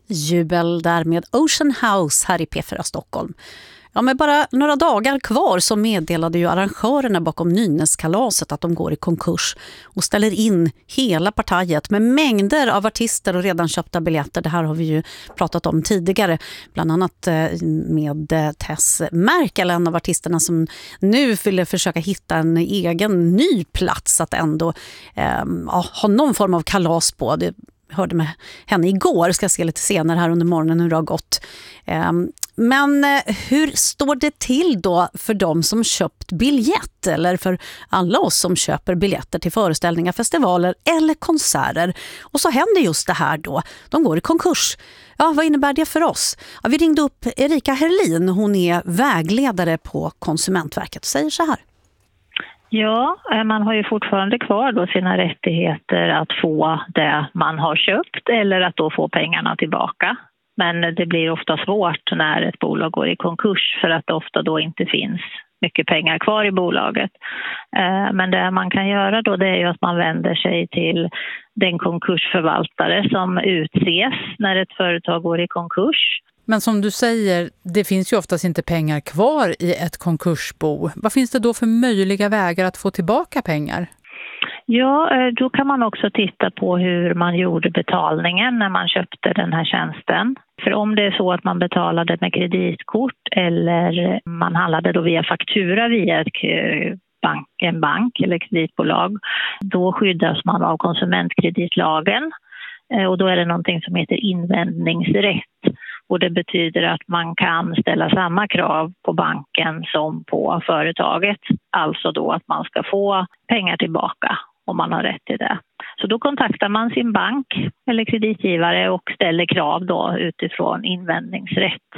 Jubel där med Ocean House här i P4 Stockholm. Ja, med bara några dagar kvar så meddelade ju arrangörerna bakom Nynäskalaset att de går i konkurs och ställer in hela partiet med mängder av artister och redan köpta biljetter. Det här har vi ju pratat om tidigare, bland annat med Tess Merkel, en av artisterna som nu vill försöka hitta en egen ny plats att ändå ha någon form av kalas på. Det hörde med henne igår, ska jag se lite senare här under morgonen hur det har gått. Men hur står det till då för de som köpt biljett eller för alla oss som köper biljetter till föreställningar, festivaler eller konserter? Och så händer just det här då. De går i konkurs. Ja, vad innebär det för oss? Ja, vi ringde upp Erika Herlin. Hon är vägledare på Konsumentverket och säger så här. Ja, man har ju fortfarande kvar då sina rättigheter att få det man har köpt eller att då få pengarna tillbaka. Men det blir ofta svårt när ett bolag går i konkurs för att det ofta då inte finns mycket pengar kvar i bolaget. Men det man kan göra då, det är ju att man vänder sig till den konkursförvaltare som utses när ett företag går i konkurs. Men som du säger, det finns ju oftast inte pengar kvar i ett konkursbo. Vad finns det då för möjliga vägar att få tillbaka pengar? Ja, då kan man också titta på hur man gjorde betalningen när man köpte den här tjänsten. För om det är så att man betalade med kreditkort eller man handlade då via faktura via en bank eller kreditbolag, då skyddas man av konsumentkreditlagen. Och då är det någonting som heter invändningsrätt. Och det betyder att man kan ställa samma krav på banken som på företaget. Alltså då att man ska få pengar tillbaka om man har rätt till det. Så då kontaktar man sin bank eller kreditgivare och ställer krav då utifrån invändningsrätt.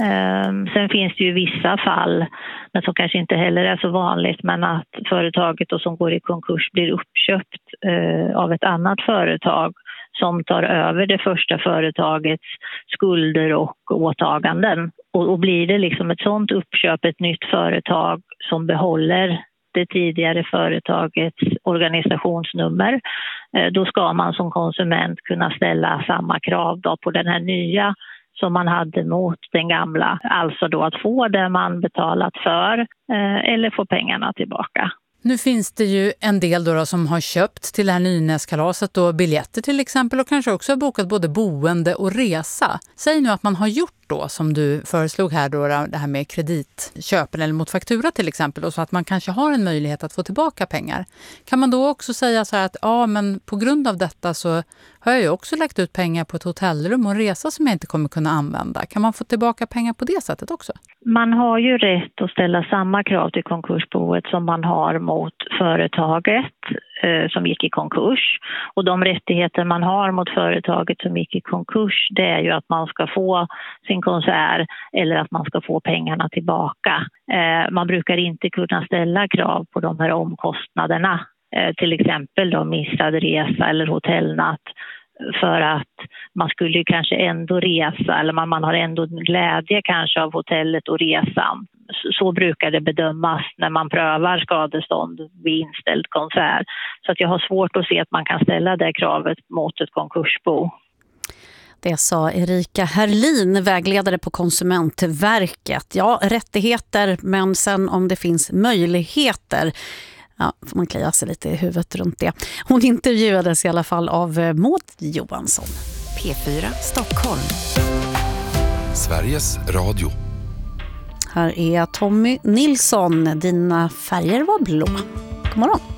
Sen finns det ju vissa fall, men som kanske inte heller är så vanligt, men att företaget då som går i konkurs blir uppköpt av ett annat företag som tar över det första företagets skulder och åtaganden. Och blir det liksom ett sådant uppköp, ett nytt företag som behåller det tidigare företagets organisationsnummer, då ska man som konsument kunna ställa samma krav då på den här nya som man hade mot den gamla. Alltså då att få det man betalat för eller få pengarna tillbaka. Nu finns det ju en del då som har köpt till det här Nynäskalaset då biljetter till exempel och kanske också har bokat både boende och resa. Säg nu att man har gjort då som du föreslog här då det här med kreditköpen eller mot faktura till exempel och så att man kanske har en möjlighet att få tillbaka pengar. Kan man då också säga så här att ja, men på grund av detta så har jag ju också lagt ut pengar på ett hotellrum och en resa som jag inte kommer kunna använda. Kan man få tillbaka pengar på det sättet också? Man har ju rätt att ställa samma krav till konkursboet som man har mot företaget som gick i konkurs. Och de rättigheter man har mot företaget som gick i konkurs, det är ju att man ska få sin konsert eller att man ska få pengarna tillbaka. Man brukar inte kunna ställa krav på de här omkostnaderna. Till exempel då missad resa eller hotellnatt. För att man skulle kanske ändå resa eller man har ändå glädje kanske av hotellet och resan. Så brukar det bedömas när man prövar skadestånd vid inställd konsert. Så att jag har svårt att se att man kan ställa det kravet mot ett konkursbo. Det sa Erika Herlin, vägledare på Konsumentverket. Ja, rättigheter, men sen om det finns möjligheter, ja, får man klia sig lite i huvudet runt det. Hon intervjuades i alla fall av Maud Johansson. P4 Stockholm. Sveriges Radio. Här är Tommy Nilsson. Dina färger var blå. God morgon.